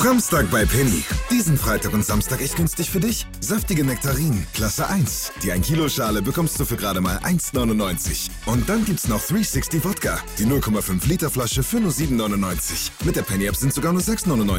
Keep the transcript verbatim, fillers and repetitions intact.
Framstag bei Penny. Diesen Freitag und Samstag echt günstig für dich. Saftige Nektarinen, Klasse eins. Die ein Kilo Schale bekommst du für gerade mal eins neunundneunzig. Und dann gibt's noch dreihundertsechzig Wodka. Die null Komma fünf Liter Flasche für nur sieben neunundneunzig. Mit der Penny App sind sogar nur sechs neunundneunzig.